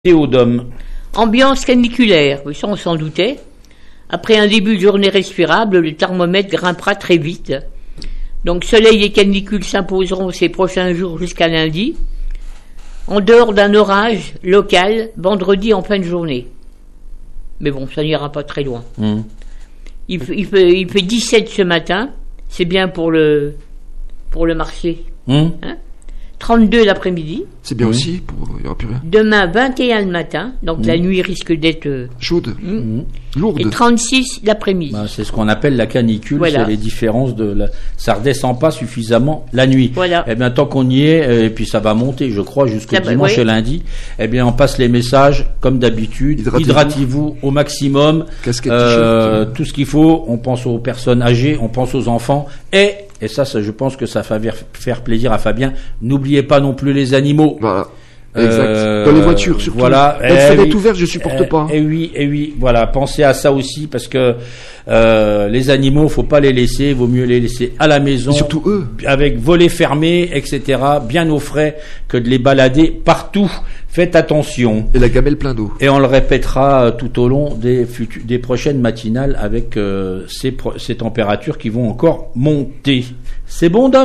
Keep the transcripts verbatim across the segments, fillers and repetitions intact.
Théodome. Ambiance caniculaire, ça on s'en doutait. Après un début de journée respirable, le thermomètre grimpera très vite. Donc soleil et canicule s'imposeront ces prochains jours jusqu'à lundi, en dehors d'un orage local, vendredi en fin de journée. Mais bon, ça n'ira pas très loin. Mmh. Il, il, fait, il fait dix-sept ce matin, c'est bien pour le, pour le marché. Mmh. Hein, trente-deux l'après-midi. C'est bien mmh. aussi, pour, il n'y aura plus rien. Demain, vingt et un le matin, donc mmh. la nuit risque d'être... Euh, chaude, mmh. lourde. Et trente-six l'après-midi. Ben, c'est ce qu'on appelle la canicule, voilà. C'est les différences de... La... Ça redescend pas suffisamment la nuit. Voilà. Eh bien, tant qu'on y est, et puis ça va monter, je crois, jusqu'au ça dimanche va, oui. et lundi, eh bien, on passe les messages, comme d'habitude. Hydratez-vous, Hydratez-vous au maximum. Casquette, euh, tout ce qu'il faut. On pense aux personnes âgées, on pense aux enfants. Et... Et ça, ça, je pense que ça va faire plaisir à Fabien. N'oubliez pas non plus les animaux. Voilà. Exact. Euh, Dans les voitures, surtout. Voilà. Quand ça va être ouvert, je supporte eh, pas. Et oui, et oui. Voilà. Pensez à ça aussi, parce que euh, les animaux, faut pas les laisser. Vaut mieux les laisser à la maison. Et surtout eux. Avec volets fermés, et cetera. Bien au frais, que de les balader partout. Faites attention. Et la gamelle plein d'eau. Et on le répétera tout au long des, futu- des prochaines matinales avec euh, ces, pro- ces températures qui vont encore monter. C'est bon, Dom ?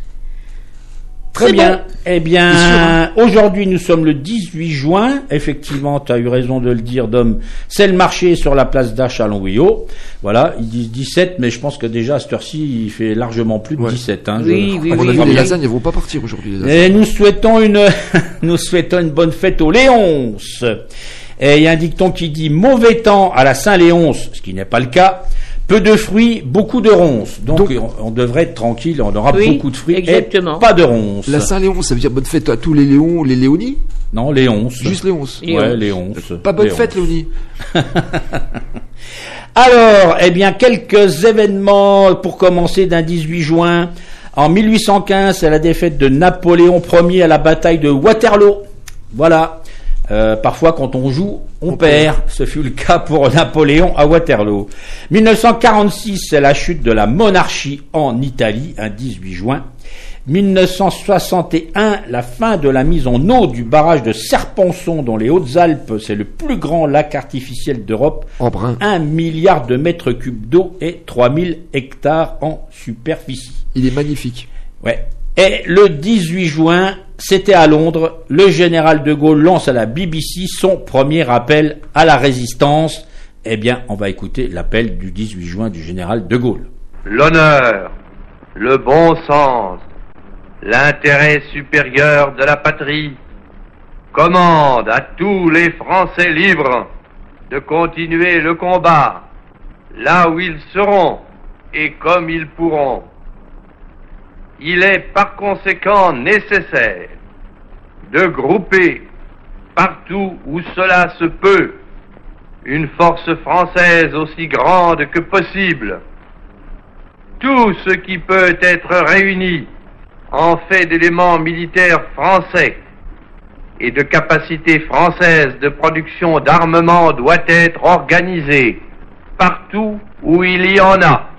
Très C'est bien. Bon. Eh bien, hein. Aujourd'hui, nous sommes le dix-huit juin. Effectivement, tu as eu raison de le dire, Dom. C'est le marché sur la place d'Ache à Longwio. Voilà, ils disent dix-sept, mais je pense que déjà, à cette heure-ci, il fait largement plus de ouais. dix-sept. Hein, oui, je... oui, à mon oui. avis, les lasagnes, elles vont pas partir aujourd'hui. Les Et nous souhaitons une, nous souhaitons une bonne fête aux Léonces. Et il y a un dicton qui dit mauvais temps à la Saint-Léonce, ce qui n'est pas le cas. Peu de fruits, beaucoup de ronces. Donc, Donc on, on devrait être tranquille, on aura oui, beaucoup de fruits exactement. Et pas de ronces. La Saint-Léon, ça veut dire bonne fête à tous les Léons, les Léonis ? Non, Léonces. Juste Léonces. Ouais, Léonces. Pas bonne Léonces. fête, Léonie. Alors, eh bien, quelques événements pour commencer d'un dix-huit juin. En mille huit cent quinze, c'est la défaite de Napoléon Ier à la bataille de Waterloo. Voilà. Euh, parfois, quand on joue, on, on perd. perd. Ce fut le cas pour Napoléon à Waterloo. mille neuf cent quarante-six, c'est la chute de la monarchie en Italie, un dix-huit juin. mille neuf cent soixante et un, la fin de la mise en eau du barrage de Serponçon dans les Hautes-Alpes. C'est le plus grand lac artificiel d'Europe. En brun. Un milliard de mètres cubes d'eau et trois mille hectares en superficie. Il est magnifique. Ouais. Et le dix-huit juin, c'était à Londres, le général de Gaulle lance à la B B C son premier appel à la résistance. Eh bien, on va écouter l'appel du dix-huit juin du général de Gaulle. L'honneur, le bon sens, l'intérêt supérieur de la patrie commande à tous les Français libres de continuer le combat là où ils seront et comme ils pourront. Il est par conséquent nécessaire de grouper partout où cela se peut une force française aussi grande que possible. Tout ce qui peut être réuni en fait d'éléments militaires français et de capacités françaises de production d'armement doit être organisé partout où il y en a.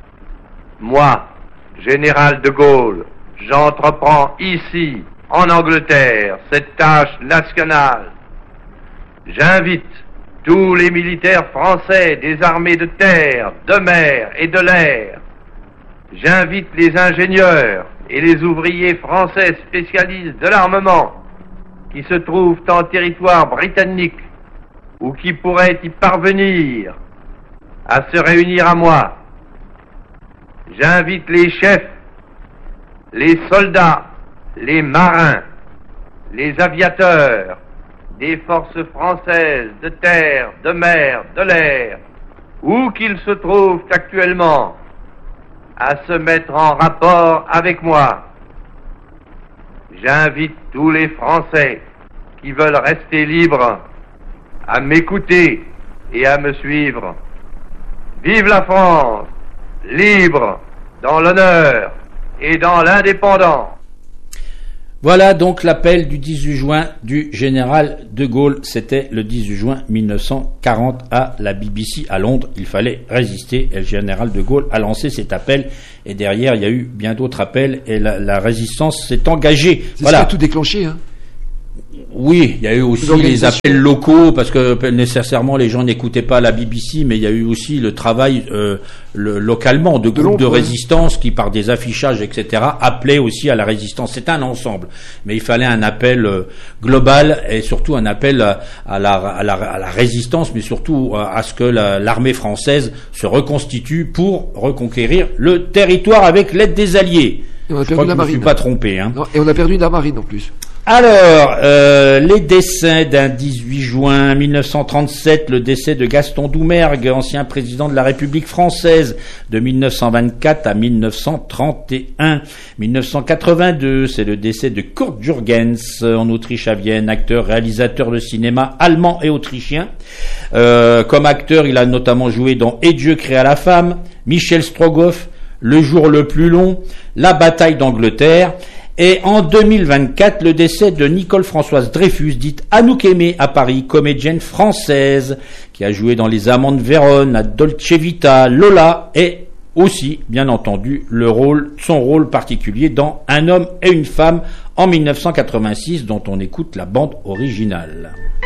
Moi, Général de Gaulle, j'entreprends ici, en Angleterre, cette tâche nationale. J'invite tous les militaires français des armées de terre, de mer et de l'air. J'invite les ingénieurs et les ouvriers français spécialistes de l'armement qui se trouvent en territoire britannique ou qui pourraient y parvenir à se réunir à moi. J'invite les chefs, les soldats, les marins, les aviateurs des forces françaises de terre, de mer, de l'air, où qu'ils se trouvent actuellement, à se mettre en rapport avec moi. J'invite tous les Français qui veulent rester libres à m'écouter et à me suivre. Vive la France! Libre, dans l'honneur et dans l'indépendance. Voilà donc l'appel du dix-huit juin du général de Gaulle. C'était le dix-huit juin mille neuf cent quarante à la B B C à Londres. Il fallait résister et le général de Gaulle a lancé cet appel. Et derrière, il y a eu bien d'autres appels et la, la résistance s'est engagée. C'est voilà. ce qui a tout déclenché, hein. Oui, il y a eu aussi les appels locaux, parce que nécessairement les gens n'écoutaient pas la B B C, mais il y a eu aussi le travail euh, le, localement de, de groupes de résistance qui, par des affichages, et cetera, appelaient aussi à la résistance. C'est un ensemble, mais il fallait un appel euh, global et surtout un appel à, à, la, à, la, à la résistance, mais surtout à, à ce que la, l'armée française se reconstitue pour reconquérir le territoire avec l'aide des Alliés. Et on a Je crois que je ne me suis pas trompé. Hein. Non, et on a perdu la marine en plus. Alors, euh, les décès d'un dix-huit juin mille neuf cent trente-sept, le décès de Gaston Doumergue, ancien président de la République française de mille neuf cent vingt-quatre à mille neuf cent trente et un. mille neuf cent quatre-vingt-deux, c'est le décès de Kurt Jürgens, en Autriche à Vienne, acteur, réalisateur de cinéma allemand et autrichien. Euh, comme acteur, il a notamment joué dans Et Dieu créa la femme, Michel Strogoff, Le jour le plus long, La bataille d'Angleterre. Et en deux mille vingt-quatre, le décès de Nicole Françoise Dreyfus, dite Anouk Aimée à Paris, comédienne française, qui a joué dans Les Amants de Vérone, La Dolce Vita, Lola, et aussi, bien entendu, le rôle, son rôle particulier dans Un homme et une femme en mille neuf cent quatre-vingt-six, dont on écoute la bande originale.